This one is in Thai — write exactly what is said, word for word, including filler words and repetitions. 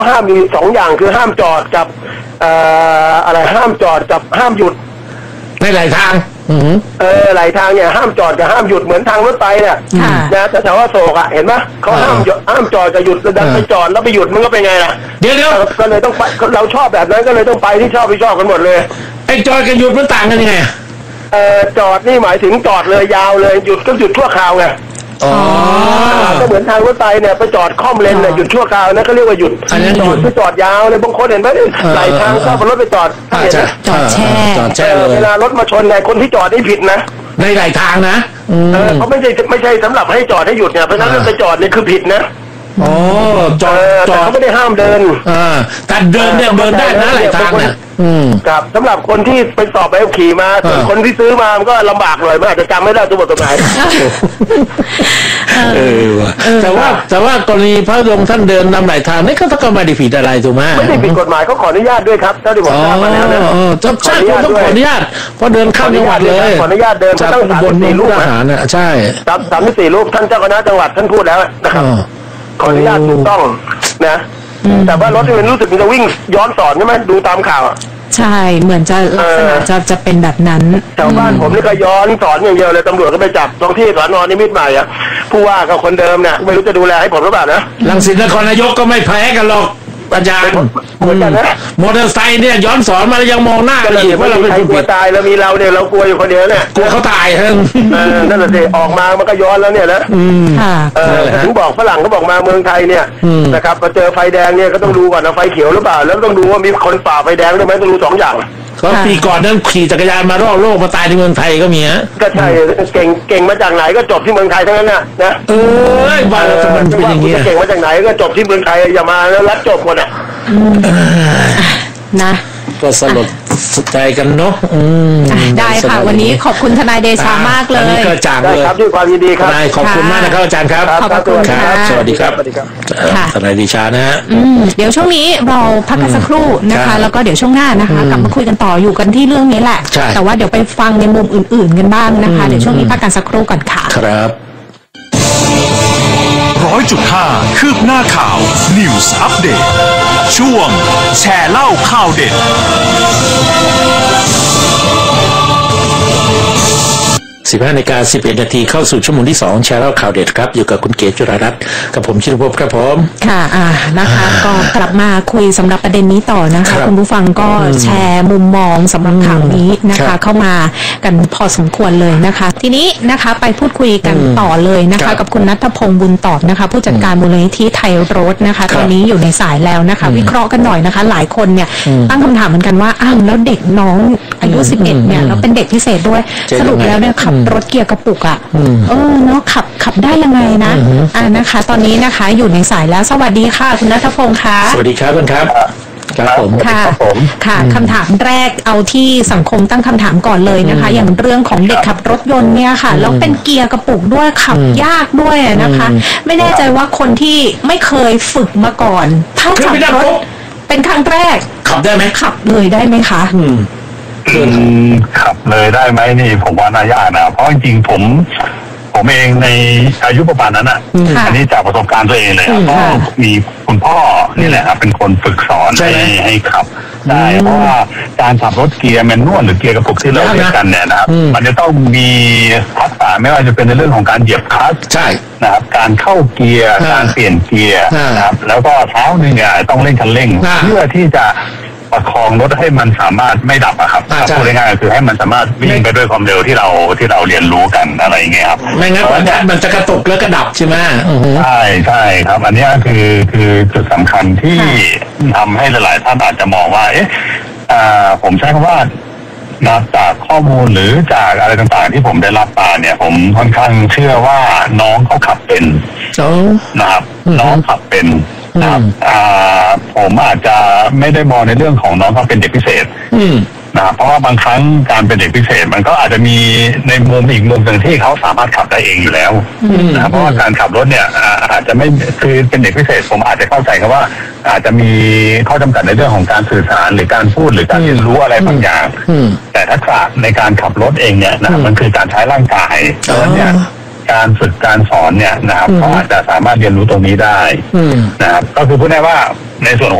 ห้ามมีสองอย่างคือห้ามจอดกับเอ่ออะไรห้ามจอดกับห้ามหยุดในหลายทางเออหลายทางเนี่ยห้ามจอดกับห้ามหยุดเหมือนทางรถไฟเนี่ยนะแต่แถวว่าโศกอ่ะเห็นไหมเขาห้ามห้ามจอดกับหยุดแล้วดันไปจอดแล้วไปหยุดมันก็เป็นไงล่ะเดี๋ยวเดี๋ยวก็เลยต้องไปเราชอบแบบนั้นก็เลยต้องไปที่ชอบที่ชอบกันหมดเลยไอ้จอดกับหยุดมันต่างกันยังไงเออจอดนี่หมายถึงจอดเลยยาวเลยหยุดก็หยุดชั่วคราวไงอ๋อก็เหมือนทางรถไฟเนี่ยไปจอดค่อมเลนเนี่ยหยุดชั่วคราวนะเขาเรียกว่าหยุดจอดไปจอดยาวเลยบางคนเห็นไหมหลายทางก็รถไปจอดจอดแช่จอดแช่เลยเวลารถมาชนเนี่ยคนที่จอดนี่ผิดนะในหลายทางนะเออเขาไม่ใช่ไม่ใช่สำหรับให้จอดให้หยุดเนี่ยเพราะฉะนั้นไปจอดเนี่ยคือผิดนะอ๋อจอดจอดเขาไม่ได้ห้ามเดินอ่าแต่เดินเนี่ยเดินได้นะหลายทางเนี่ยครับสำหรับคนที่ไปสอบใบขับขี่มาส่วนคนที่ซื้อมามันก็ลำบากหน่อยมันอาจจะจำไม่ได้ตัวบทตัวไหนเออแต่ว่าแต่ว่ากรณีพระองค์ท่านเดินนำหลายทางนี่ก็ต้องไม่ได้ผิดอะไรถูกไหมไม่ได้ผิดกฎหมายเขาขออนุญาตด้วยครับเจ้าที่บอกทราบมาแล้วนะเจ้าชาติต้องขออนุญาตเพราะเดินข้ามจังหวัดเลยขออนุญาตเดินต้องบนสี่รูปอาหารน่ะใช่สามสามสี่รูปท่านเจ้าคณะจังหวัดท่านพูดแล้วนะครับขออนุญาตถูกต้องนะแต่ว่ารถที่มันรู้สึกมันจะวิ่งย้อนสอนใช่ไหมดูตามข่าวใช่เหมือนจะลักษณะจะจะเป็นแบบนั้นแถวบ้านผมนี่ก็ย้อนสอนอย่างเดียวเลยตำรวจก็ไปจับท้องที่สอนอนิมิตรใหม่อ่ะผู้ว่ากับคนเดิมเนี่ยไม่รู้จะดูแลให้ผมหรือเปล่านะรังสิตนครนายกก็ไม่แพ้กันหรอกอาจารย์เหมือนกันนะมอเตอร์ไซค์เนี่ยย้อนสอนมาแล้วยังมองหน้ากันอีกว่าเราเป็นใครกลัวตายแล้วมีเราเนี่ยเรากลัวอยู่คนเดียวเนี่ยกลัวเขาตายฮะนั่นแหละสิออกมามันก็ย้อนแล้วเนี่ยนะถึงบอกฝรั่งเขาบอกมาเมืองไทยเนี่ยนะครับพอเจอไฟแดงเนี่ยก็ต้องดูก่อนนะไฟเขียวหรือเปล่าแล้วต้องดูว่ามีคนฝ่าไฟแดงด้วยไหมต้องดูสองอย่างก็ปีก่อนนั้นขี่จักรยานมารอบโลกมาตายที่เมืองไทยก็มีฮะก็ใช่เก่งเก่งมาจากไหนก็จบที่เมืองไทยทั้งนั้นนะนะเออบ้านเราจะมันเป็นอย่างนี้เก่งมาจากไหนก็จบที่เมืองไทยอย่ามาแล้วรัดจบหมดอ่ะนะก็สลดสุดใจกันเนาะได้ค่ะวันนี้ขอบคุณทนายเดชามากเลยก็จากเลยครับด้วยความยินดีครับทนายขอบคุณมากนะครับอาจารย์ครับขอบคุณครับสวัสดีครับทนายเดชานะฮะเดี๋ยวช่วงนี้เราพักกันสักครู่นะคะแล้วก็เดี๋ยวช่วงหน้านะคะกลับมาคุยกันต่ออยู่กันที่เรื่องนี้แหละแต่ว่าเดี๋ยวไปฟังในมุมอื่นๆกันบ้างนะคะเดี๋ยวช่วงนี้พักกันสักครู่ก่อนค่ะครับร้อยจุดห้าคืบหน้าข่าว News Update ช่วงแชร์เล่าข่าวเด็ดสิบห้านาฬิกาสิบเอ็ดนาทีเข้าสู่ชั่วโมงที่สองแชร์เล่าข่าวเด็ดครับอยู่กับคุณเก๋จุฬารัตน์กับผมชินภพครับผมค่ะอ่านะคะก็กลับมาคุยสำหรับประเด็นนี้ต่อนะคะคุณผู้ฟังก็แชร์มุมมองสำหรับข่าวนี้นะคะเข้ามากันพอสมควรเลยนะคะทีนี้นะคะไปพูดคุยกันต่อเลยนะคะกับคุณณัฐพงษ์บุญตอบนะคะผู้จัดการมูลนิธิไทยโรสนะคะตอนนี้อยู่ในสายแล้วนะคะวิเคราะห์กันหน่อยนะคะหลายคนเนี่ยตั้งคำถามเหมือนกันว่าอ้าวแล้วเด็กน้องอายุสิบเอ็ดเนี่ยแล้วเป็นเด็กพิเศษด้วยสรุปแล้วเนี่ยขับรถเกียร์กระปุกอ่ะเออเนาะขับขับได้ยังไงนะอ่านะคะตอนนี้นะคะอยู่ในสายแล้วสวัสดีค่ะคุณณัฐพงษ์ค่ะสวัสดีครับคุณครับครับผมค่ะค่ะคำถามแรกเอาที่สังคมตั้งคำถามก่อนเลยนะคะอย่างเรื่องของเด็กขับรถยนต์เนี่ยค่ะแล้วเป็นเกียร์กระปุกด้วยขับยากด้วยนะคะไม่แน่ใจว่าคนที่ไม่เคยฝึกมาก่อนถ้าขับรถเป็นครั้งแรกขับได้ไหมขับเลยได้ไหมคะคือขับเลยได้ไหมนี่ผมว่าน่ายากนะเพราะจริงๆผมผมเองในอายุประมาณนั้นอ่ะอันนี้จากประสบการณ์ตัวเองเลยก็มีคุณพ่อนี่แหละครับเป็นคนฝึกสอนให้ให้ขับได้เพราะว่าการขับรถเกียร์แมนนวลหรือเกียร์กระปุกที่เราเรียกกันเนี่ยนะครับมันจะต้องมีทักษะไม่ว่าจะเป็นในเรื่องของการเหยียบคลัตช์ใช่นะครับการเข้าเกียร์การเปลี่ยนเกียร์นะครับแล้วก็เท้าหนึ่งอ่ะต้องเร่งคันเร่งเพื่อที่จะประคองรถให้มันสามารถไม่ดับอะครับพูดง่ายๆคือให้มันสามารถวิ่งไปด้วยความเร็วที่เราที่เราเรียนรู้กันอะไรอย่างเงี้ยครับไม่งั้นมันจะมันจะกระตุกแล้วก็ดับใช่ไหมใช่ใช่ครับอันนี้คือคือจุดสำคัญที่ทำให้หลายๆท่านอาจจะมองว่าเอ๊ะผมใช้คำว่านับจากข้อมูลหรือจากอะไรต่างๆที่ผมได้รับมาเนี่ยผมค่อนข้างเชื่อว่าน้องเขาขับเป็นนะครับน้องขับเป็นนะครับผมอาจจะไม่ได้มองในเรื่องของน้องเขาเป็นเด็กพิเศษนะเพราะว่าบางครั้งการเป็นเด็กพิเศษมันก็อาจจะมีในมุมอีกมุมหนึ่งที่เขาสามารถขับได้เองอยู่แล้วนะเพราะว่าการขับรถเนี่ยอาจจะไม่คือเป็นเด็กพิเศษผมอาจจะเข้าใจครับว่าอาจจะมีข้อจำกัดในเรื่องของการสื่อสารหรือการพูดหรือการเรียนรู้อะไรบางอย่างแต่ทักษะในการขับรถเองเนี่ยนะมันคือการใช้ร่างกายเพราะฉะนั้นเนี่ยการฝึกการสอนเนี่ยนะครับเขาอาจจะสามารถเรียนรู้ตรงนี้ได้นะครับก็คือพูดง่ายว่าในส่วน